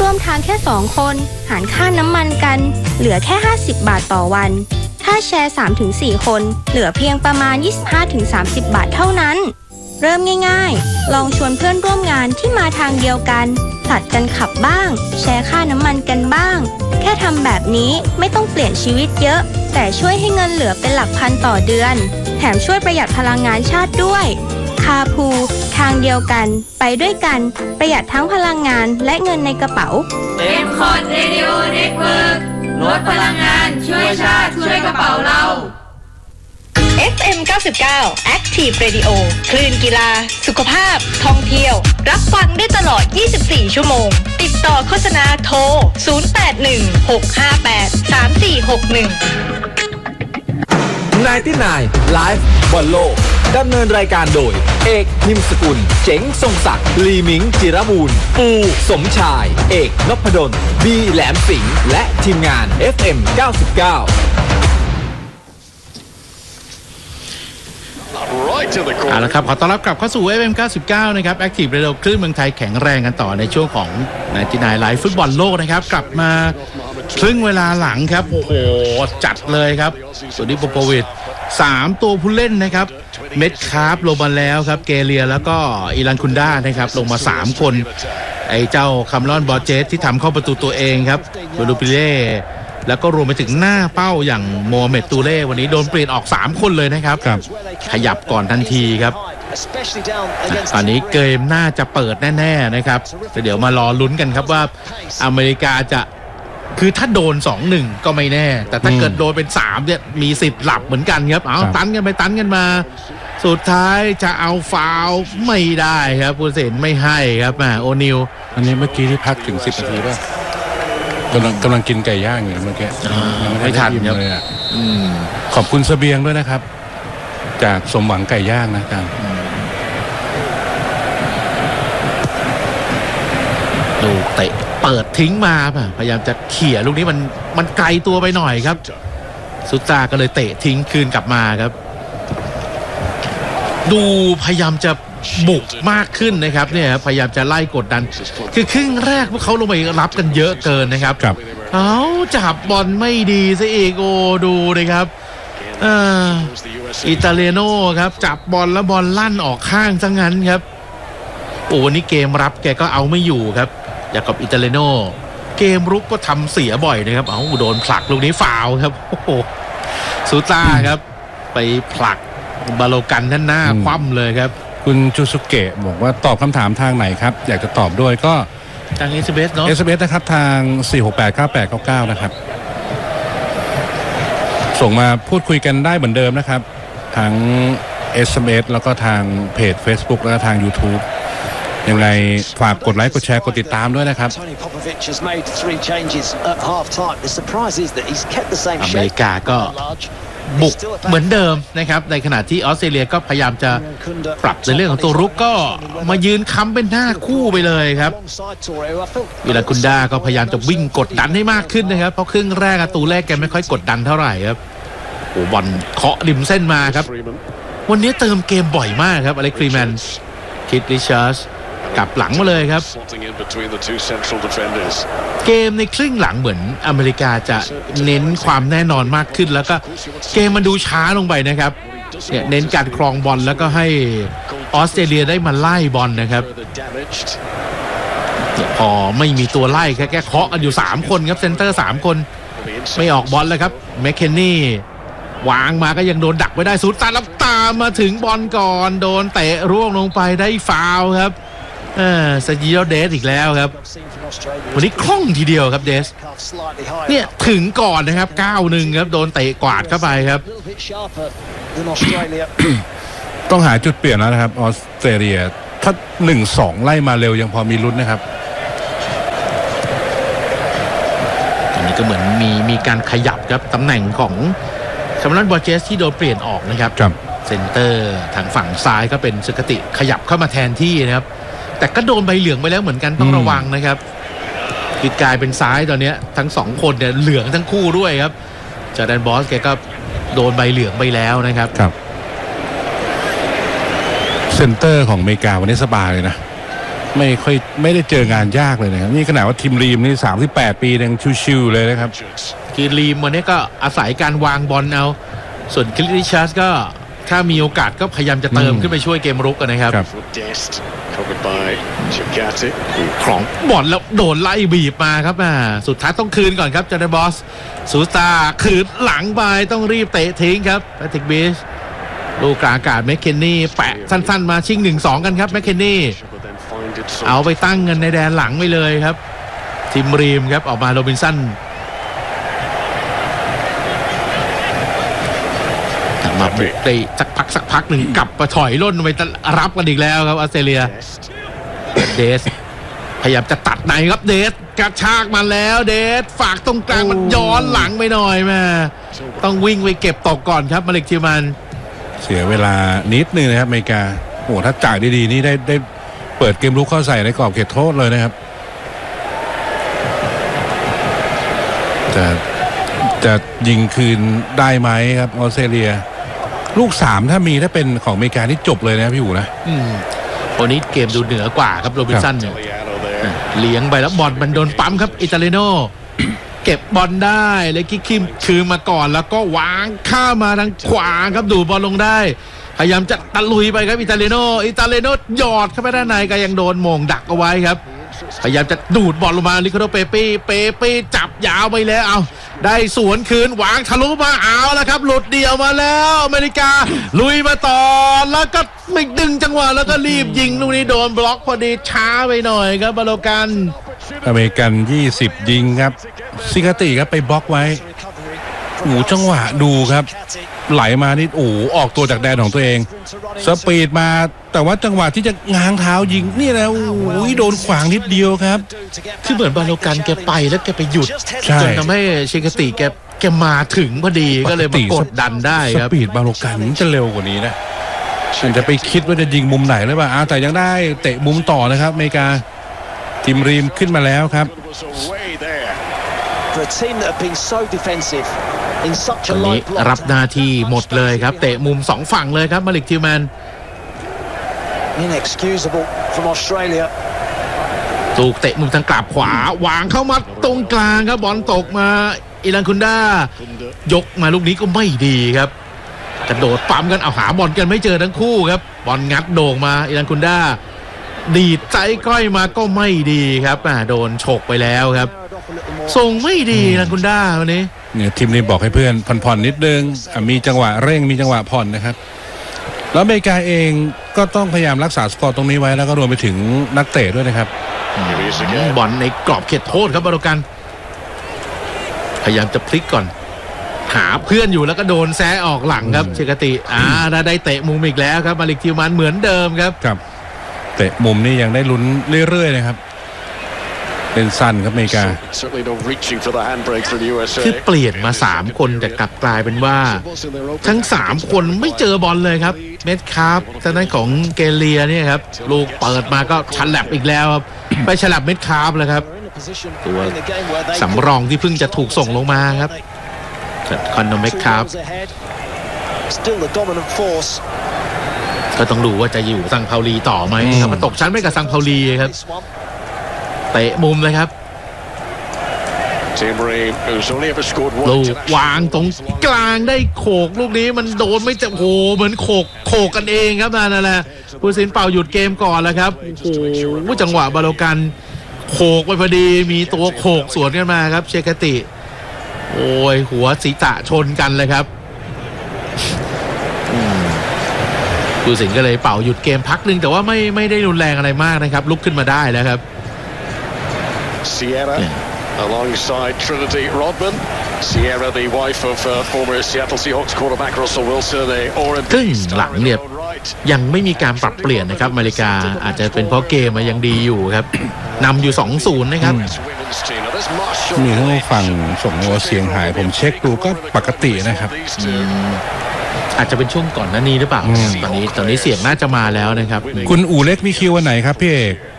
ร่วมทางแค่2คนหารค่าน้ำมันกันเหลือแค่50 บาทต่อวันถ้าแชร์ 3-4 คนเหลือเพียงประมาณ 25-30 บาทเท่านั้นเริ่มง่ายๆลองชวนเพื่อนร่วมงานที่มาทางเดียวกันผลัดกันขับบ้างแชร์ค่าน้ำมันกันบ้างแค่ทำแบบนี้ไม่ต้องเปลี่ยนชีวิตเยอะแต่ช่วยให้เงินเหลือเป็นหลักพันต่อเดือนแถมช่วยประหยัดพลังงานชาติด้วยคาพูทางเดียวกันไปด้วยกันประหยัดทั้งพลังงานและเงินในกระเป๋า M-Cod Radio Network ลดพลังงานช่วยชาติช่วยกระเป๋าเรา FM 99 Active Radio คลื่นกีฬาสุขภาพท่องเที่ยวรับฟังได้ตลอด24ชั่วโมงติดต่อโฆษณาโทร 99 ไลฟ์บอลโลกดำเนินรายการโดยเอกนิมสกุลเจ๋งทรงศักดิ์ลีมิงจิรบูรณ์ปูสมชายเอกนพดลบีแหลมสิงห์และทีมงาน FM 99 เอาละครับขอต้อนรับกลับเข้าสู่ FM 99นะครับ Active Radio คลื่นเมืองไทยแข็งแรงกันต่อในช่วงของ99 ไลฟ์ฟุตบอลโลกนะครับกลับมาครึ่งเวลาหลังครับโอ้โหจัดเลยครับสุนิโปโปวิช3ตัวผู้เล่นนะครับเม็ดคาร์ฟลงมาแล้วครับเกเรียแล้วก็อิรันคุนด้านะครับลงมา3คนไอ้เจ้าคัมรอนบอเจสที่ทำเข้าประตูตัวเองครับบูรูปิเล่แล้วก็รวมไปถึงหน้าเป้าอย่างโมฮัมเหม็ดตูเล่วันนี้โดนเปลี่ยนออก3คนเลยนะครับขยับก่อนทันทีครับตอนนี้เกมน่าจะเปิดแน่ๆนะครับแต่เดี๋ยวมารอลุ้นกันครับว่าอเมริกาจะคือถ้าโดน 2-1 ก็ไม่แน่แต่ถ้าเกิดโดนเป็น3เนี่ยมีสิทธิ์หลับเหมือนกันครับเอาตันกันไปตันกันมาสุดท้ายจะเอาฟาวล์ไม่ได้ครับผู้ตัดสินไม่ให้ครับโอนิลอันนี้เมื่อกี้ที่พักถึง10 นาทีป่ะกำลังกินไก่ย่างอยู่เมื่อกี้ไม่ทันเลยอ่ะขอบคุณเสบียงด้วยนะครับจากสมหวังไก่ย่างนะอาจารย์ดูเตะเปิดทิ้งมาพยายามจะเขี่ยลูกนี้มันไกลตัวไปหน่อยครับซุซ่าก็เลยเตะทิ้งคืนกลับมาครับดูพยายามจะบุกมากขึ้นนะครับเนี่ยพยายามจะไล่กดดันคือครึ่งแรกพวกเขาลงไปรับกันเยอะเกินนะครับเอาจับบอลไม่ดีซะอีกโอ้ดูนะครับอิตาเลียโน่ครับจับบอลแล้วบอลลั่นออกข้างซะงั้นครับโอ้วันนี้เกมรับแกก็เอาไม่อยู่ครับอย่างกับอิตาเลียโน่เกมรุกก็ทำเสียบ่อยนะครับเอาโดนผลักลูกนี้ฟาวครับโอ้โหซูต้าครับไปผลักบาโลกันท่านหน้าคว่ำเลยครับคุณจูสุเกะบอกว่าตอบคำถามทางไหนครับอยากจะตอบด้วยก็ทาง SMS เนาะ SMS นะครับทาง4689899นะครับส่งมาพูดคุยกันได้เหมือนเดิมนะครับทั้ง SMS แล้วก็ทางเพจ Facebook แล้วก็ทาง YouTube ยังไงฝากกดไลค์กดแชร์กดติดตามด้วยนะครับอเมริกาก็บุกเหมือนเดิมนะครับในขณะที่ออสเตรเลียก็พยายามจะปรับในเรื่องของตัวรุกก็มายืนค้ำเป็นหน้าคู่ไปเลยครับอิรันคุนด้าก็พยายามจะวิ่งกดดันให้มากขึ้นนะครับเพราะครึ่งแรกตูแรกแกไม่ค่อยกดดันเท่าไหร่ครับโอ้บอลเคาะริมเส้นมาครับวันนี้เติมเกมบ่อยมากครับอเล็กซ์ ฟรีแมนคิดริชาร์ดกลับหลังมาเลยครับเกมในครึ่งหลังเหมือนอเมริกาจะเน้นความแน่นอนมากขึ้นแล้วก็เกมมันดูช้าลงไปนะครับเนี่ยเน้นการครองบอลแล้วก็ให้ออสเตรเลียได้มาไล่บอลนะครับพอไม่มีตัวไล่แค่เคาะกันอยู่3คนครับเซนเตอร์3คนไม่ออกบอลแล้วครับแมคเคนนี่วางมาก็ยังโดนดักไว้ได้สุดตาลับตามมาถึงบอลก่อนโดนเตะร่วงลงไปได้ฟาวล์ครับซาจิโอเดสอีกแล้วครับวันนี้คล่องทีเดียวครับเดสเนี่ยถึงก่อนนะครับ 9-1 ครับโดนเตะกวาดเข้าไปครับต้องหาจุดเปลี่ยนแล้วนะครับออสเตรเลียถ้า 1-2 ไล่มาเร็วยังพอมีลุ้นนะครับตอนนี้ก็เหมือนมีการขยับครับตำแหน่งของคัมรอนบอเจสที่โดนเปลี่ยนออกนะครับเซนเตอร์ทางฝั่งซ้ายก็เป็นสุกติขยับเข้ามาแทนที่นะครับแต่ก็โดนใบเหลืองไปแล้วเหมือนกันต้องระวังนะครับกลายเป็นซ้ายตอนนี้ทั้ง2คนเนี่ยเหลืองทั้งคู่ด้วยครับจอร์แดนบอสแกก็โดนใบเหลืองไปแล้วนะครับเซนเตอร์ของอเมริกาวันนี้สบายเลยนะไม่ได้เจองานยากเลยนะครับนี่ขนาดว่าทีมรีมนี่38 ปียังชิวๆเลยนะครับคือรีมวันนี้ก็อาศัยการวางบอลเอาส่วนคริสชาร์สก็ถ้ามีโอกาสก็พยายามจะเติมขึ้นไปช่วยเกมรุกกันนะครับของบอลแล้วโดนไล่บีบมาครับสุดท้ายต้องคืนก่อนครับจาร์แดนบอสซูสตาคืนหลังไปต้องรีบเตะทิ้งครับแพทริกบิชลูกกลางอากาศแมคเคนนี่แปะสั้นๆมาชิง 1-2 กันครับแมคเคนนี่เอาไปตั้งเงินในแดนหลังไปเลยครับทีมรีมครับออกมาโรบินสันมาบุกได้สักพักหนึ่งกลับมาถอยล่นไปรับกันอีกแล้วครับออสเตรเลียเดสพยายามจะตัดในครับเดสกระชากมาแล้วเดสฝากตรงกลางมันย้อนหลังไปหน่อยแม่ต้องวิ่งไปเก็บตกก่อนครับมาเลกทิมันเสียเวลานิดนึงนะครับอเมริกาโอ้ถ้าจ่ายดีๆนี่ได้เปิดเกมลุกเข้าใส่ในกรอบเขตโทษเลยนะครับจะยิงคืนได้ไหมครับออสเตรเลียลูก3ถ้าเป็นของอเมริกานี่จบเลยนะพี่อู๋นะวันนี้เกมดูเหนือกว่าครับโรบินสันเนี่ยเลี้ยงไปแล้วบอลมันโดนปั๊มครับอิตาลีโนเก็บบอลได้เลยกิ๊กคิมคืนมาก่อนแล้วก็วางข้ามาทางขวาครับดูบอลลงได้พยายามจะตะลุยไปครับอิตาลีโนหยอดเข้าไปด้านในก็ยังโดนโมงดักเอาไว้ครับพยายามจะดูดบอลลงมาลิคาโดเปปี้จับยาวไปแล้วเอาได้สวนคืนวางทะลุมาเอาแล้วครับหลุดเดี่ยวมาแล้วอเมริกาลุยมาต่อแล้วก็ไม่ดึงจังหวะแล้วก็รีบยิงลูกนี้โดนบล็อกพอดีช้าไปหน่อยครับบาโลกันอเมริกัน20ยิงครับซิกาติครับไปบล็อกไว้จังหวะดูครับไหลมานี่ออกตัวจากแดนของตัวเองสปีดมาแต่ว่าจังหวะที่จะง้างเท้ายิงนี่นะโดนขวางนิดเดียวครับที่เหมือนบาโลกันแกไปแล้วแกไปหยุดจนทำให้ซิกาติแกมาถึงพอดีก็เลยมากดดันได้ครับสปีดบาโลกันจะเร็วกว่านี้นะฉันจะไปคิดว่าจะยิงมุมไหนหรือเปล่าแต่ยังได้เตะมุมต่อนะครับอเมริกาทีมรีมขึ้นมาแล้วครับตอนนี้รับหน้าที่หมดเลยครับเตะมุม2ฝั่งเลยครับมาลิกทิวแมนถูกเตะมุมทางกลับขวาวางเข้ามาตรงกลางครับบอลตกมาอิรันคุนดายกมาลูกนี้ก็ไม่ดีครับกระโดดปั๊มกันเอาหาบอลกันไม่เจอทั้งคู่ครับบอลงัดโด่งมาอิรันคุนดาดีดใจก้อยมาก็ไม่ดีครับโดนฉกไปแล้วครับส่งไม่ดีนะคุณด้าวันนี้เนี่ยทีมนี้บอกให้เพื่อนผ่อนนิดนึงมีจังหวะเร่งมีจังหวะผ่อนนะครับแล้วอเมริกาเองก็ต้องพยายามรักษาสกอร์ตรงนี้ไว้แล้วก็รวมไปถึงนักเตะด้วยนะครับบอลในกรอบเขตโทษครับบาโลกันพยายามจะพลิกก่อนหาเพื่อนอยู่แล้วก็โดนแซะออกหลังครับเชกติได้เตะมุมอีกแล้วครับมาลิกทิวมันเหมือนเดิมครับเตะมุมนี่ยังได้ลุ้นเรื่อยๆนะครับเป็นสั้นครับอเมริกาคือเปลี่ยนมา3คนแต่กลับกลายเป็นว่าทั้ง3คนไม่เจอบอลเลยครับเม็ดคาร์ฟทางด้านของเกเลียเนี่ยครับลูกเปิดมาก็ฉลับอีกแล้วครับไปฉลับเม็ดคาร์ฟเลยครับตัวสำรองที่เพิ่งจะถูกส่งลงมาครับคอนโนเม็ดคาร์ฟก็ต้องดูว่าจะอยู่ซังเปาลีต่อไหมครับมาตกชั้นไม่กับซังเปาลีครับเตะมุมเลยครับลูกวางตรงกลางได้โขกลูกนี้มันโดนไม่จะเหมือนโขกกันเองครับนั่นแหละผู้ตัดสินเป่าหยุดเกมก่อนแล้วครับจังหวะบาโลกันโขกไปพอดีมีตัวโขกสวนกันมาครับเชกติหัวศีรษะชนกันเลยครับผู้ตัดสินก็เลยเป่าหยุดเกมพักนึงแต่ว่าไม่ได้รุนแรงอะไรมากนะครับลุกขึ้นมาได้แล้วครับ Sierra alongside Trinity Rodman. Sierra, the wife of former Seattle Seahawks quarterback Russell Wilson. ครึ่งหลังเนี่ยยังไม่มีการปรับเปลี่ยนนะครับอเมริกาอาจจะเป็นเพราะเกมมันยังดีอยู่ครับนำอยู่ 2-0 นะครับมีทั้งฝั่งส่งหัวเสียงหายผมเช็คดูก็ปกตินะครับอาจจะเป็นช่วงก่อนหน้านี้หรือเปล่าตอนนี้เสียงน่าจะมาแล้วนะครับคุณอู่เล็กมีคิววันไหนครับพี่เอก